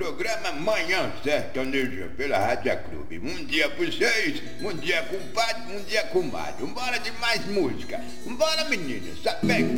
programa Manhã Sertaneja pela Rádio Clube. Um dia por vocês, um dia com o padre, um dia com o Mário. Vambora de mais música. Vambora, menina. Sapeca.